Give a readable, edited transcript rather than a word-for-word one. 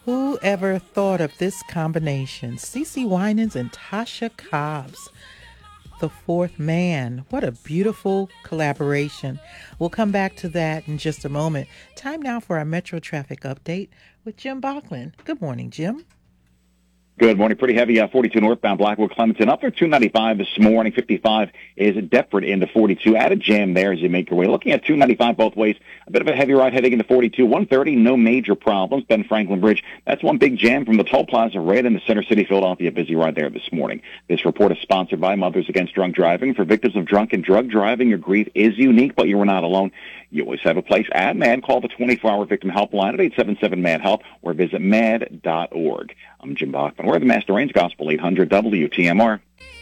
Who ever thought of this combination? CeCe Winans and Tasha Cobbs, the fourth man. What a beautiful collaboration. We'll come back to that in just a moment. Time now for our Metro Traffic Update with Jim Bachman. Good morning, Jim. Good morning. Pretty heavy 42 northbound Blackwood Clementon up there 295 this morning. 55 is Deptford into 42. Added jam there as you make your way. Looking at 295 both ways. A bit of a heavy ride heading into 42. 130, no major problems. Ben Franklin Bridge, that's one big jam from the toll plaza right in the center city, Philadelphia. Busy ride there this morning. This report is sponsored by Mothers Against Drunk Driving. For victims of drunk and drug driving, your grief is unique, but you are not alone. You always have a place at MAD. Call the 24-hour victim helpline at 877-MAD-HELP or visit mad.org. I'm Jim Bachman. We're the Master Rains Gospel 800 WTMR.